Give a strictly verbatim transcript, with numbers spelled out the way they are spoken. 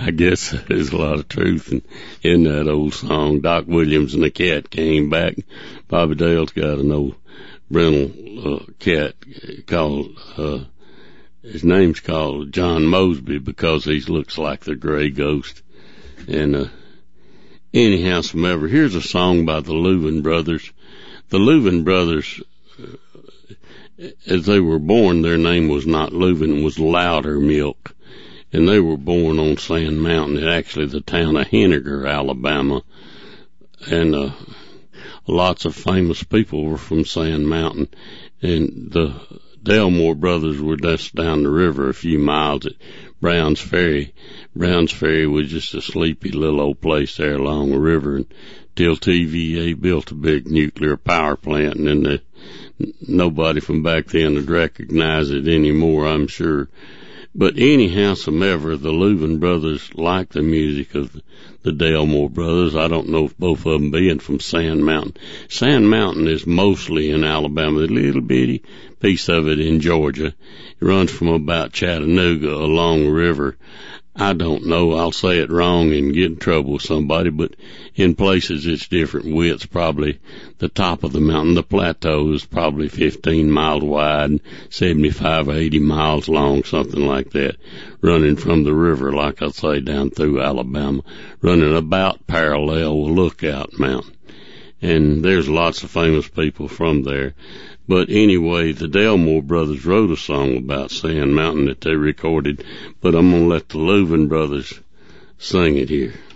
I guess there's a lot of truth in, in that old song. Doc Williams and the cat came back. Bobby Dale's got an old rental uh, cat called, uh, his name's called John Mosby because he looks like the gray ghost. And, uh, anyhow, some ever, here's a song by the Louvin Brothers. The Louvin Brothers, uh, as they were born, their name was not Louvin, it was Loudermilk. And they were born on Sand Mountain, actually the town of Henniger, Alabama. And, uh, lots of famous people were from Sand Mountain. And the Delmore brothers were just down the river a few miles at Brown's Ferry. Brown's Ferry was just a sleepy little old place there along the river until T V A built a big nuclear power plant, and then the, nobody from back then would recognize it anymore, I'm sure. But anyhow, somever, the Louvin brothers liked the music of the, the Delmore brothers. I don't know if both of them being from Sand Mountain. Sand Mountain is mostly in Alabama, a little bitty piece of it in Georgia. It runs from about Chattanooga along the river. I don't know, I'll say it wrong and get in trouble with somebody, but in places it's different widths. Probably the top of the mountain, the plateau, is probably fifteen miles wide and seventy-five or eighty miles long, something like that, running from the river, like I say, down through Alabama, running about parallel with Lookout Mountain. And there's lots of famous people from there. But anyway, the Delmore brothers wrote a song about Sand Mountain that they recorded, but I'm going to let the Louvin brothers sing it here.